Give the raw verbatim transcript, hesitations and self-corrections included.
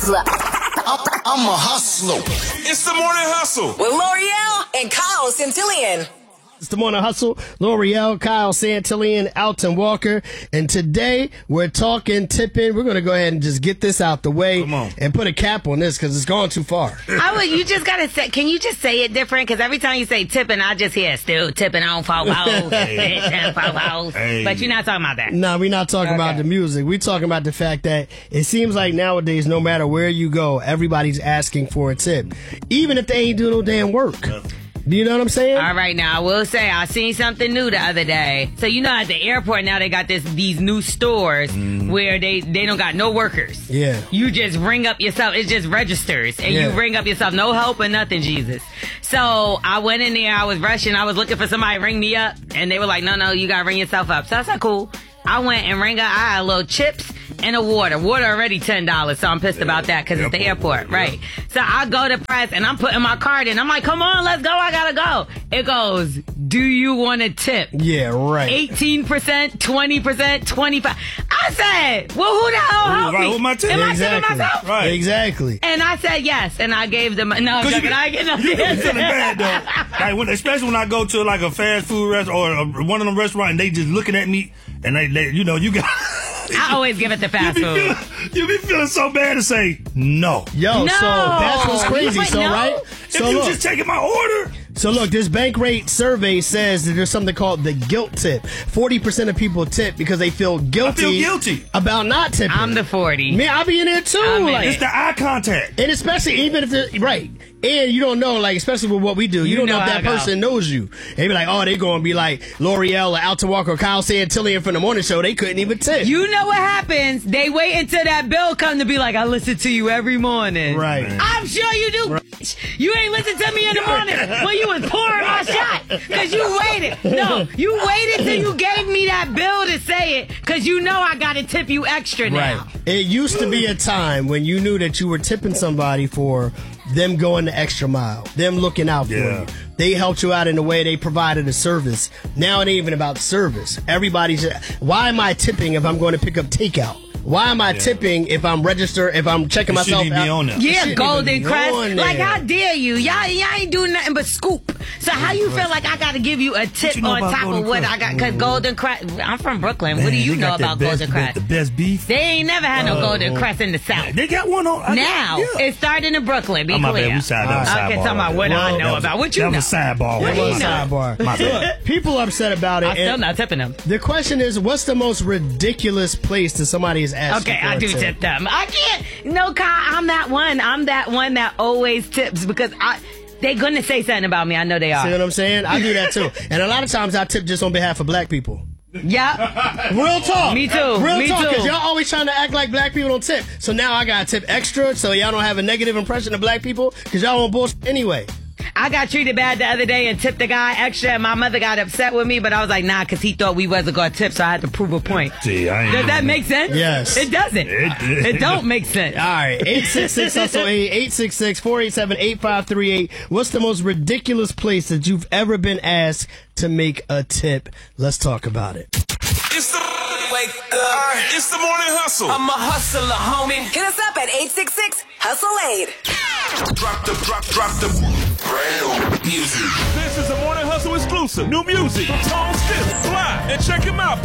I'm a hustler. It's the Morning Hustle with L'Oreal and Kyle Santillian. It's the Morning Hustle. L'Oreal, Kyle Santillian, Alton Walker. And today we're talking tipping. We're going to go ahead and just get this out the way and put a cap on this because it's gone too far. I would, you just got to say, can you just say it different? Because every time you say tipping, I just hear still tipping on four hoes, hey. But you're not talking about that. No, we're not talking okay. about the music. We're talking about the fact that it seems like nowadays, no matter where you go, everybody's asking for a tip. Even if they ain't doing no damn work. Yeah. Do you know what I'm saying? All right, now, I will say, I seen something new the other day. So, you know, at the airport now, they got this these new stores mm. where they, they don't got no workers. Yeah. You just ring up yourself. It just registers. And yeah. you ring up yourself. No help or nothing, Jesus. So, I went in there. I was rushing. I was looking for somebody to ring me up. And they were like, no, no, you got to ring yourself up. So, I said, cool. I went and rang up. I had a little chips and a water. Water already ten dollars, so I'm pissed yeah. about that because it's the airport, yeah. right? So I go to press, and I'm putting my card in. I'm like, come on, let's go. I got to go. It goes, do you want a tip? Yeah, right. eighteen percent, twenty percent, twenty-five percent. I said, well, who the hell helped right, me? With my tip. Am exactly. I tipping myself? Right. Exactly. And I said yes, and I gave them, no, I'm joking, I get no You be feeling bad, though. Like when, especially when I go to like a fast food restaurant or a, one of them restaurants, and they just looking at me, and they, they you know, you got... I always give it to fast you food. Feeling, you be feeling so bad to say no. Yo, no. so that's what's crazy. Wait, so, no? right? If so you look, just taking my order. So look, this Bankrate survey says that there's something called the guilt tip. forty percent of people tip because they feel guilty, I feel guilty. about not tipping. I'm the forty. Man, I'll be in there too. Like, it's the eye contact. And especially even if they're, right. And you don't know, like, especially with what we do, you, you don't know, know if that person knows you. They be like, oh, they going to be like L'Oreal or Alton Walker or Kyle Santillian from the morning show. They couldn't even tip. You know what happens? They wait until that bill come to be like, I listen to you every morning. Right. I'm sure you do. Right. You ain't listen to me in the morning when you was pouring my shot because you waited. No, you waited till you gave me that bill to say it because you know I got to tip you extra now. Right. It used to be a time when you knew that you were tipping somebody for them going the extra mile, them looking out for yeah. you. They helped you out in a way, they provided a service. Now it ain't even about service. Everybody's, why am I tipping if I'm going to pick up takeout? Why am I yeah. tipping if I'm registered, if I'm checking it myself out? Be on yeah, Golden Crest. Like, how dare you? Y'all, y'all ain't doing nothing but scoop. So how you feel like I got to give you a tip you know on top Golden of what Crest? I got? Because Golden Crest, I'm from Brooklyn. Man, what do you know about best, Golden Crest? The best beef. They ain't never had no uh, Golden Crest in the South. They got one on. I now, got, yeah. it started in Brooklyn. Be oh, my clear. bad. We side, that was okay, sidebar talking about what well, I know about. What you that know? Was a sidebar. What That was know? sidebar. My bad. People upset about it. I'm still not tipping them. The question is, what's the most ridiculous place that somebody is asking Okay, for I a do tip? tip them. I can't. No, Kyle, I'm that one. I'm that one that always tips because I. They're going to say something about me. I know they are. See what I'm saying? I do that too. And a lot of times I tip just on behalf of black people. Yeah. Real talk. Me too. Real Me talk, because too. y'all always trying to act like black people don't tip. So now I got to tip extra so y'all don't have a negative impression of black people because y'all want bullshit anyway. I got treated bad the other day and tipped the guy extra, and my mother got upset with me, but I was like, nah, because he thought we wasn't going to tip, so I had to prove a point. Gee, I ain't Does that make sense? Yes. It doesn't. It, it don't make sense. All right. eight six six hustle eight, eight six six, four eight seven, eight five three eight. What's the most ridiculous place that you've ever been asked to make a tip? Let's talk about it. It's the wake up. It's the Morning Hustle. I'm a hustler, homie. Hit us up at eight six six, hustle eight. Drop the, drop, drop the brand new music. This is a Morning Hustle exclusive. New music from Tone Still. Fly and check him out.